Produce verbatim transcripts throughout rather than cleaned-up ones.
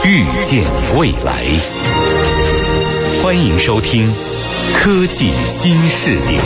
预见未来。欢迎收听科技新势力。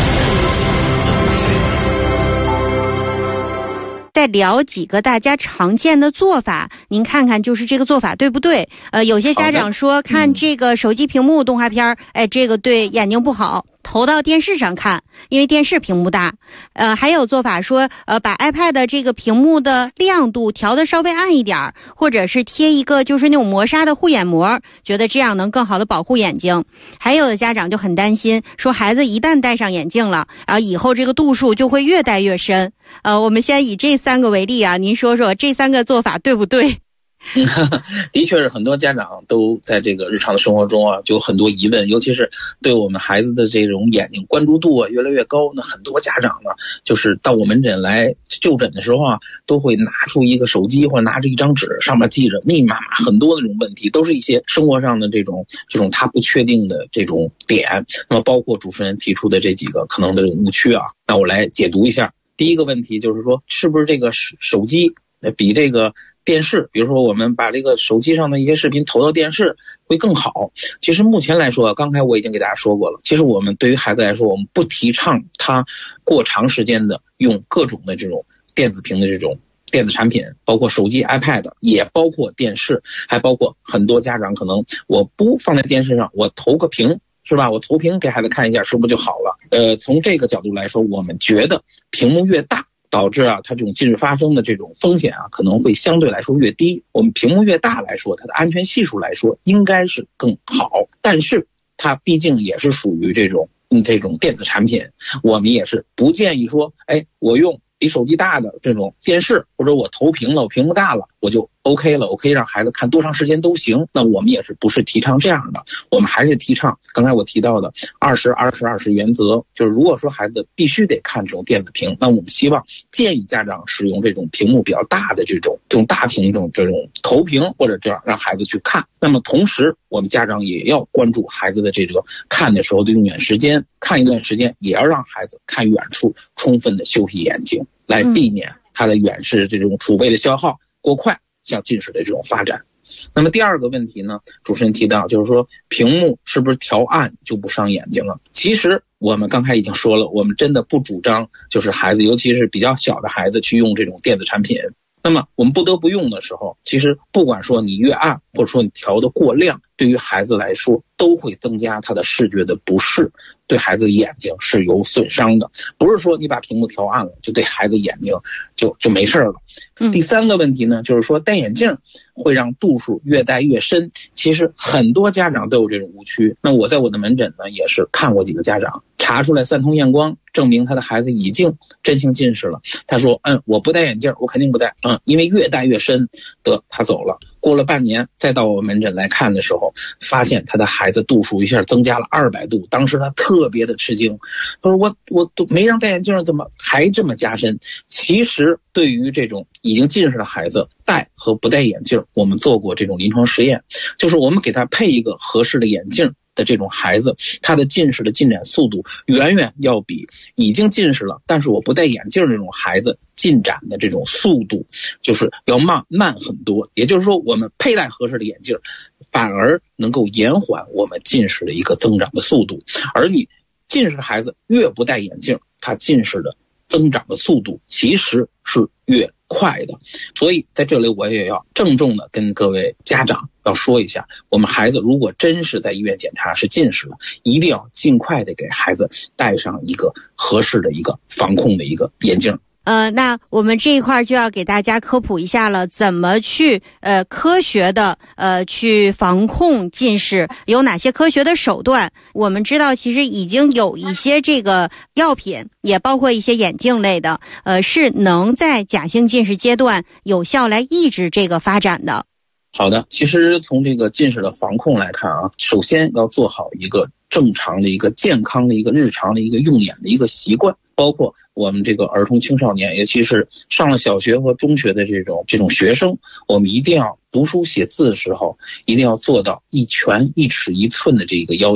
再聊几个大家常见的做法，您看看就是这个做法对不对？呃，有些家长说看这个手机屏幕动画片，哎，这个对眼睛不好，投到电视上看，因为电视屏幕大。呃，还有做法说，呃，把 iPad 这个屏幕的亮度调得稍微暗一点，或者是贴一个就是那种磨砂的护眼膜，觉得这样能更好的保护眼睛。还有的家长就很担心，说孩子一旦戴上眼镜了，啊，以后这个度数就会越戴越深。呃，我们先以这三个为例啊，您说说这三个做法对不对？ 的确是很多家长都在这个日常的生活中啊，就有很多疑问，尤其是对我们孩子的这种眼睛关注度啊越来越高。那很多家长呢，就是到我门诊来就诊的时候啊，都会拿出一个手机或者拿着一张纸，上面记着密密麻麻很多的这种问题，都是一些生活上的这种这种他不确定的这种点。那么包括主持人提出的这几个可能的误区啊，那我来解读一下。第一个问题就是说，是不是这个手机比这个电视，比如说我们把这个手机上的一些视频投到电视会更好？其实目前来说，刚才我已经给大家说过了，其实我们对于孩子来说，我们不提倡他过长时间的用各种的这种电子屏的这种电子产品，包括手机 iPad， 也包括电视，还包括很多家长可能我不放在电视上，我投个屏，是吧？我投屏给孩子看一下，是不是就好了？呃，从这个角度来说，我们觉得屏幕越大，导致啊，它这种近视发生的这种风险啊，可能会相对来说越低。我们屏幕越大来说，它的安全系数来说应该是更好，但是它毕竟也是属于这种嗯这种电子产品，我们也是不建议说，哎，我用比手机大的这种电视，或者我投屏了，我屏幕大了，我就 OK 了，我可以让孩子看多长时间都行。那我们也是不是提倡这样的，我们还是提倡刚才我提到的二十二十二十原则，就是如果说孩子必须得看这种电子屏，那我们希望建议家长使用这种屏幕比较大的这种这种大屏这种这种投屏，或者这样让孩子去看。那么同时我们家长也要关注孩子的这个看的时候的用眼时间，看一段时间也要让孩子看远处，充分的休息眼睛，来避免他的远视这种储备的消耗过快，像近视的这种发展。那么第二个问题呢，主持人提到就是说屏幕是不是调暗就不伤眼睛了？其实我们刚才已经说了，我们真的不主张就是孩子，尤其是比较小的孩子去用这种电子产品。那么我们不得不用的时候，其实不管说你越暗，或者说你调得过亮，对于孩子来说都会增加他的视觉的不适，对孩子眼睛是有损伤的。不是说你把屏幕调暗了就对孩子眼睛就就没事了。嗯、第三个问题呢，就是说戴眼镜会让度数越戴越深，其实很多家长都有这种误区。那我在我的门诊呢也是看过几个家长，查出来散瞳验光证明他的孩子已经真性近视了，他说嗯我不戴眼镜，我肯定不戴，嗯因为越戴越深，得他走了。过了半年再到我门诊来看的时候，发现他的孩子度数一下增加了二百度，当时他特别的吃惊，他说我我都没让戴眼镜，怎么还这么加深？其实对于这种已经近视的孩子，戴和不戴眼镜，我们做过这种临床实验，就是我们给他配一个合适的眼镜的这种孩子，他的近视的进展速度远远要比已经近视了但是我不戴眼镜这种孩子进展的这种速度就是要慢慢很多。也就是说我们佩戴合适的眼镜反而能够延缓我们近视的一个增长的速度，而你近视的孩子越不戴眼镜，他近视的增长的速度其实是越快的。所以在这里我也要郑重的跟各位家长要说一下，我们孩子如果真是在医院检查是近视了，一定要尽快的给孩子戴上一个合适的一个防控的一个眼镜。 呃，那我们这一块就要给大家科普一下了，怎么去呃科学的呃去防控近视，有哪些科学的手段？我们知道其实已经有一些这个药品，也包括一些眼镜类的，呃是能在假性近视阶段有效来抑制这个发展的。 好的，其实从这个近视的防控来看啊，首先要做好一个正常的一个健康的一个日常的一个用眼的一个习惯，包括我们这个儿童青少年，尤其是上了小学和中学的这种这种学生，我们一定要读书写字的时候一定要做到一拳一尺一寸的这个要求。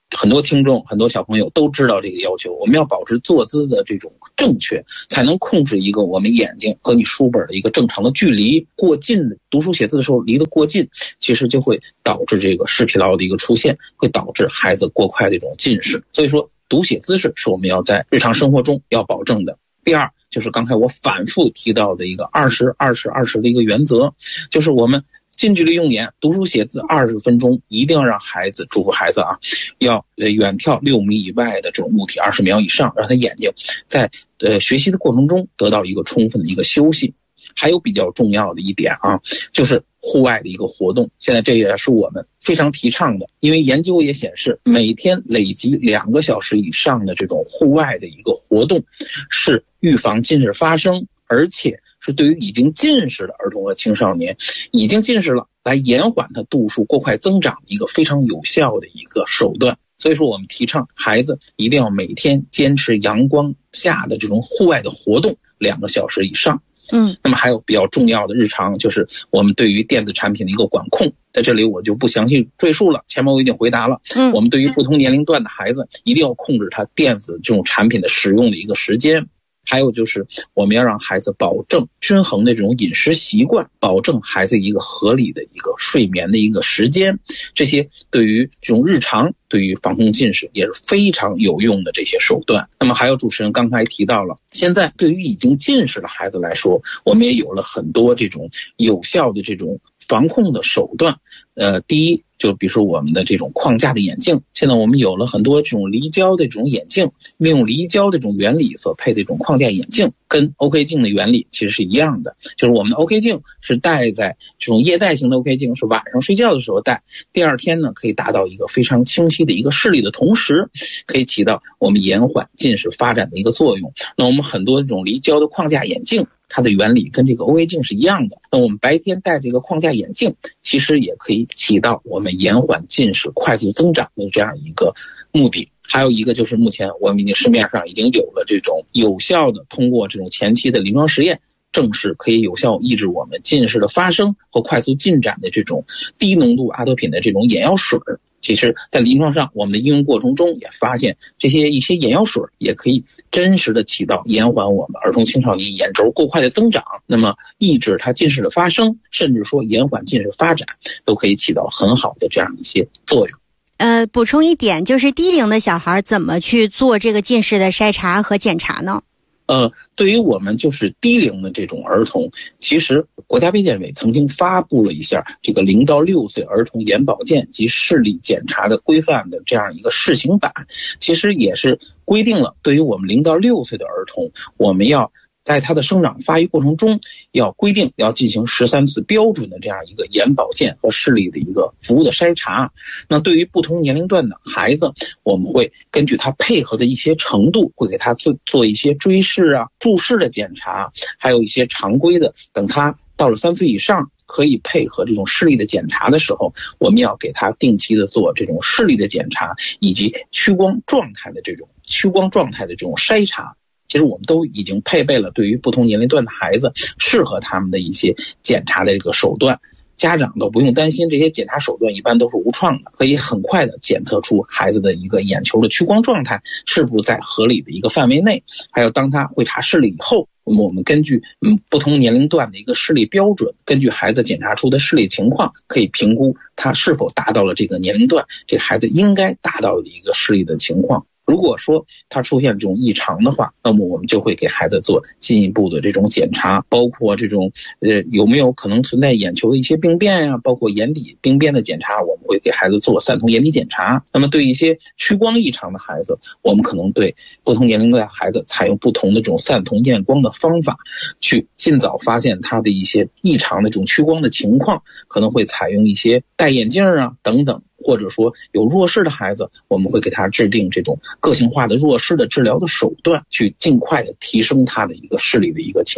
很多听众很多小朋友都知道这个要求，我们要保持坐姿的这种正确，才能控制一个我们眼睛和你书本的一个正常的距离。过近的读书写字的时候离得过近，其实就会导致这个视疲劳的一个出现，会导致孩子过快的一种近视。所以说读写姿势是我们要在日常生活中要保证的。第二，就是刚才我反复提到的一个二十二十二十的一个原则，就是我们近距离用眼读书写字二十分钟，一定要让孩子嘱咐孩子啊，要呃远眺六米以外的这种物体二十秒以上，让他眼睛在呃学习的过程中得到一个充分的一个休息。还有比较重要的一点啊，就是户外的一个活动，现在这也是我们非常提倡的，因为研究也显示，每天累积两个小时以上的这种户外的一个活动，是预防近视发生，而且是对于已经近视的儿童和青少年，已经近视了，来延缓它度数过快增长的一个非常有效的一个手段。所以说我们提倡孩子一定要每天坚持阳光下的这种户外的活动两个小时以上。 嗯， 那么还有比较重要的日常，就是我们对于电子产品的一个管控，在这里我就不详细赘述了，前面我已经回答了。 嗯， 我们对于不同年龄段的孩子，一定要控制他电子这种产品的使用的一个时间。还有就是我们要让孩子保证均衡的这种饮食习惯，保证孩子一个合理的一个睡眠的一个时间，这些对于这种日常对于防控近视也是非常有用的这些手段。那么还有主持人刚才提到了，现在对于已经近视的孩子来说，我们也有了很多这种有效的这种防控的手段。呃，第一，就比如说我们的这种框架的眼镜，现在我们有了很多这种离焦的这种眼镜，利用离焦的这种原理所配的这种框架眼镜，跟 OK 镜的原理其实是一样的，就是我们的 OK 镜是戴在这种液态型的 OK 镜，是晚上睡觉的时候戴，第二天呢可以达到一个非常清晰的一个视力的同时，可以起到我们延缓近视发展的一个作用。那我们很多这种离焦的框架眼镜，它的原理跟这个 OK 镜是一样的，那我们白天戴这个框架眼镜，其实也可以起到我们延缓近视快速增长的这样一个目的。还有一个就是目前我们已经市面上已经有了这种有效的通过这种前期的临床实验，正是可以有效抑制我们近视的发生和快速进展的这种低浓度阿托品的这种眼药水。其实在临床上我们的应用过程中也发现，这些一些眼药水也可以真实的起到延缓我们儿童青少年眼轴过快的增长，那么抑制它近视的发生，甚至说延缓近视发展，都可以起到很好的这样一些作用。 呃，补充一点，就是低龄的小孩怎么去做这个近视的筛查和检查呢？ 呃，对于我们就是低龄的这种儿童，其实国家卫健委曾经发布了一下这个零到六岁儿童眼保健及视力检查的规范的这样一个试行版，其实也是规定了，对于我们零到六岁的儿童，我们要在他的生长发育过程中，要规定要进行十三次标准的这样一个眼保健和视力的一个服务的筛查。那对于不同年龄段的孩子，我们会根据他配合的一些程度，会给他做做一些追视啊、注视的检查，还有一些常规的，等他到了三岁以上，可以配合这种视力的检查的时候，我们要给他定期的做这种视力的检查，以及屈光状态的这种屈光状态的这种筛查。其实我们都已经配备了对于不同年龄段的孩子适合他们的一些检查的这个手段，家长都不用担心，这些检查手段一般都是无创的，可以很快的检测出孩子的一个眼球的屈光状态是不是在合理的一个范围内。还有当他会查视力以后，我们根据嗯不同年龄段的一个视力标准，根据孩子检查出的视力情况，可以评估他是否达到了这个年龄段这个孩子应该达到的一个视力的情况。如果说他出现这种异常的话，那么我们就会给孩子做进一步的这种检查，包括这种呃有没有可能存在眼球的一些病变呀、啊，包括眼底病变的检查，我们会给孩子做散瞳眼底检查。那么对一些屈光异常的孩子，我们可能对不同年龄段的孩子采用不同的这种散瞳验光的方法，去尽早发现他的一些异常的这种屈光的情况，可能会采用一些戴眼镜啊等等。或者说有弱视的孩子，我们会给他制定这种个性化的弱视的治疗的手段，去尽快的提升他的一个视力的一个情况。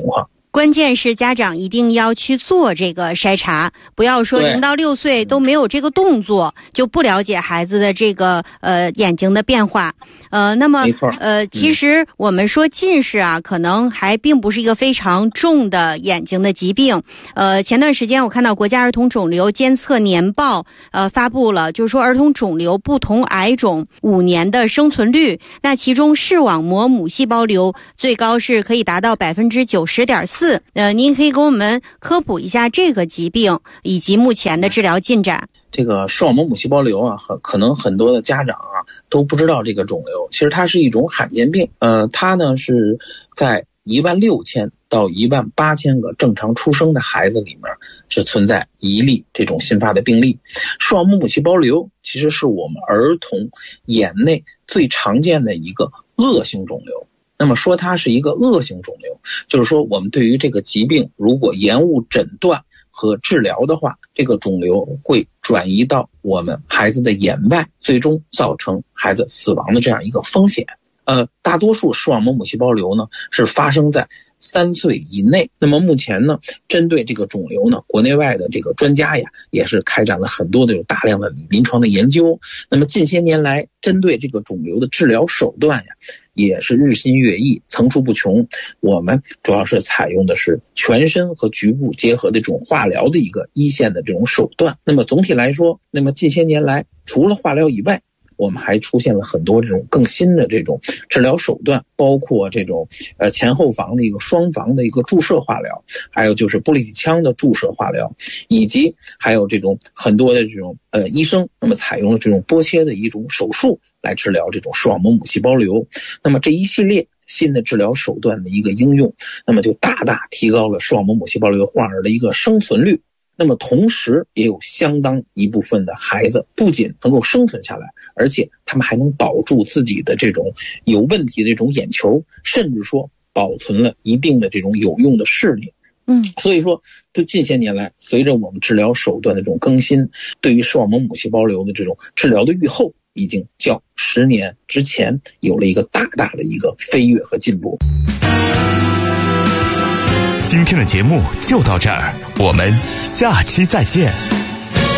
关键是家长一定要去做这个筛查，不要说零到六岁都没有这个动作，就不了解孩子的这个呃眼睛的变化。呃，那么呃，其实我们说近视啊，可能还并不是一个非常重的眼睛的疾病。呃，前段时间我看到国家儿童肿瘤监测年报呃发布了，就是说儿童肿瘤不同癌种五年的生存率，那其中视网膜母细胞瘤最高是可以达到百分之九十点四。呃，您可以给我们科普一下这个疾病以及目前的治疗进展。 这个视网膜母细胞瘤啊，很可能很多的家长啊都不知道这个肿瘤，其实它是一种罕见病。呃，它呢是在一万六千到一万八千个正常出生的孩子里面是存在一例这种新发的病例。视网膜母细胞瘤其实是我们儿童眼内最常见的一个恶性肿瘤。那么说它是一个恶性肿瘤，就是说我们对于这个疾病如果延误诊断和治疗的话，这个肿瘤会转移到我们孩子的眼外，最终造成孩子死亡的这样一个风险。呃，大多数视网膜母细胞瘤呢是发生在三岁以内。那么目前呢，针对这个肿瘤呢，国内外的这个专家呀，也是开展了很多的有大量的临床的研究。那么近些年来，针对这个肿瘤的治疗手段呀，也是日新月异，层出不穷。我们主要是采用的是全身和局部结合的这种化疗的一个一线的这种手段。那么总体来说，那么近些年来，除了化疗以外，我们还出现了很多这种更新的这种治疗手段，包括这种呃前后房的一个双房的一个注射化疗，还有就是玻璃体腔的注射化疗，以及还有这种很多的这种呃医生那么采用了这种剥切的一种手术来治疗这种视网膜母细胞瘤。那么这一系列新的治疗手段的一个应用，那么就大大提高了视网膜母细胞瘤患儿的一个生存率。那么同时也有相当一部分的孩子不仅能够生存下来，而且他们还能保住自己的这种有问题的这种眼球，甚至说保存了一定的这种有用的视力。 嗯， 所以说就近些年来，随着我们治疗手段的这种更新，对于视网膜母细胞瘤的这种治疗的预后已经较十年之前有了一个大大的一个飞跃和进步。 今天的节目就到这儿，我们下期再见。